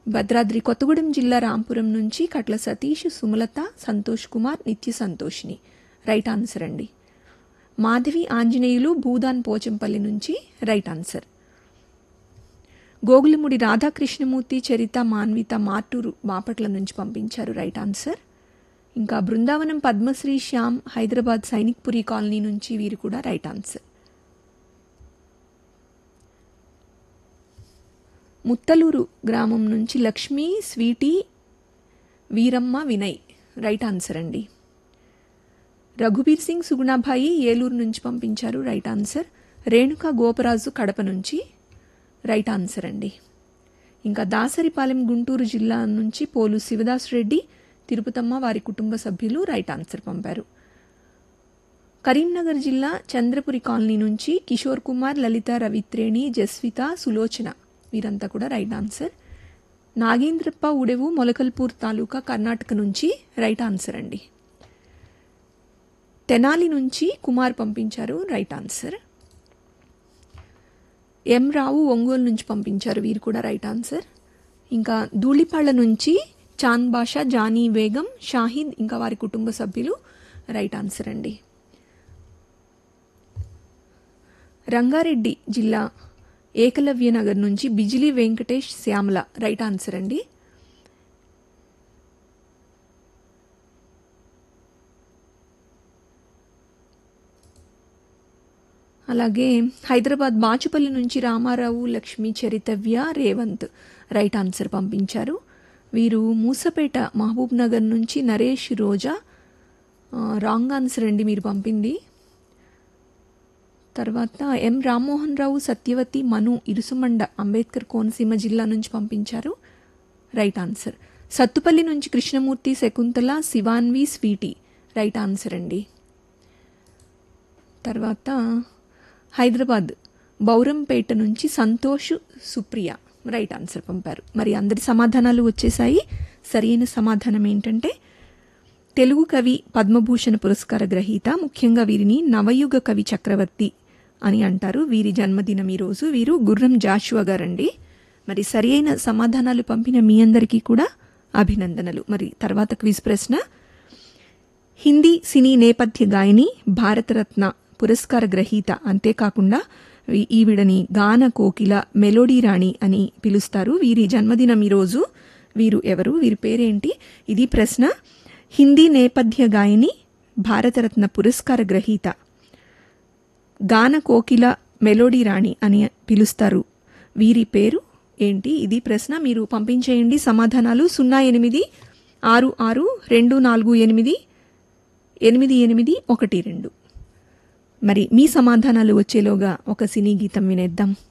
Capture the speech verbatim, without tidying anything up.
భద్రాద్రి కొత్తగూడెం జిల్లా రాంపురం నుంచి కట్ల సతీష్, సుమలత, సంతోష్ కుమార్, నిత్య సంతోష్ని రైట్ ఆన్సర్ అండి. మాధవి ఆంజనేయులు భూదాన్ పోచంపల్లి నుంచి రైట్ ఆన్సర్. గోగులముడి రాధాకృష్ణమూర్తి, చరిత, మాన్విత మార్టూరు బాపట్ల నుంచి పంపించారు రైట్ ఆన్సర్. ఇంకా బృందావనం పద్మశ్రీ శ్యామ్ హైదరాబాద్ సైనిక్పురి కాలనీ నుంచి వీరు కూడా రైట్ ఆన్సర్. ముత్తలూరు గ్రామం నుంచి Lakshmi, Sweety, Veeramma, Vinay right answer అండి. రఘుబీర్ సింగ్, సుగుణాభాయి ఏలూరు నుంచి పంపించారు రైట్ ఆన్సర్. రేణుక గోపరాజు కడప నుంచి రైట్ ఆన్సర్ అండి. ఇంకా దాసరిపాలెం గుంటూరు జిల్లా నుంచి పోలు శివదాస్ రెడ్డి, తిరుపతమ్మ వారి కుటుంబ సభ్యులు రైట్ ఆన్సర్ పంపారు. కరీంనగర్ జిల్లా చంద్రపురి కాలనీ నుంచి కిషోర్ కుమార్, లలిత, రవిత్రేణి, జస్విత, సులోచన వీరంతా కూడా రైట్ ఆన్సర్. నాగేంద్రప్ప ఉడెవు మొలకల్పూర్ తాలూకా కర్ణాటక నుంచి రైట్ ఆన్సర్ అండి. తెనాలి నుంచి కుమార్ పంపించారు రైట్ ఆన్సర్. ఎం రావు ఒంగోలు నుంచి పంపించారు వీరు కూడా రైట్ ఆన్సర్. ఇంకా ధూళిపాళ్ల నుంచి చాంద్ బాషా, జానీ బేగం, షాహిద్ ఇంకా వారి కుటుంబ సభ్యులు రైట్ ఆన్సర్ అండి. రంగారెడ్డి జిల్లా ఏకలవ్య నగర్ నుంచి బిజిలీ వెంకటేష్, శ్యామల రైట్ ఆన్సర్ అండి. అలాగే హైదరాబాద్ బాచుపల్లి నుంచి రామారావు, లక్ష్మి, చరితవ్య, రేవంత్ రైట్ ఆన్సర్ పంపించారు. వీరు మూసపేట మహబూబ్ నగర్ నుంచి నరేష్, రోజా రాంగ్ ఆన్సర్ అండి మీరు పంపింది. తర్వాత ఎం రామ్మోహన్ రావు, సత్యవతి, మను ఇరుసుమండ అంబేద్కర్ కోనసీమ జిల్లా నుంచి పంపించారు రైట్ ఆన్సర్. సత్తుపల్లి నుంచి Krishnamurthy, Shakuntala, Shivanvi, Sweety right answer అండి. తర్వాత హైదరాబాద్ బౌరంపేట నుంచి సంతోష్, సుప్రియ రైట్ ఆన్సర్ పంపారు. మరి అందరి సమాధానాలు వచ్చేసాయి. సరైన సమాధానం ఏంటంటే తెలుగు కవి పద్మభూషణ పురస్కార గ్రహీత, ముఖ్యంగా వీరిని నవయుగ కవి చక్రవర్తి అని అంటారు. వీరి జన్మదినం ఈరోజు. వీరు గుర్రం జాషువా గారండి. మరి సరైన సమాధానాలు పంపిన మీ అందరికీ కూడా అభినందనలు. మరి తర్వాత క్విజ్ ప్రశ్న, హిందీ సినీ నేపథ్య గాయని, భారతరత్న పురస్కార గ్రహీత, అంతేకాకుండా ఈవిడని గాన కోకిల, మెలోడీ రాణి అని పిలుస్తారు. వీరి జన్మదినం ఈరోజు. వీరు ఎవరు, వీరి పేరేంటి, ఇది ప్రశ్న. హిందీ నేపథ్య గాయని, భారతరత్న పురస్కార గ్రహీత, గాన కోకిల, మెలోడీ రాణి అని పిలుస్తారు. వీరి పేరు ఏంటి, ఇది ప్రశ్న. మీరు పంపించేయండి సమాధానాలు సున్నా ఎనిమిది ఆరు ఆరు రెండు నాలుగు ఎనిమిది ఎనిమిది ఎనిమిది ఒకటి రెండు. మరి మీ సమాధానాలు వచ్చేలోగా ఒక సినీ గీతం వినేద్దాం.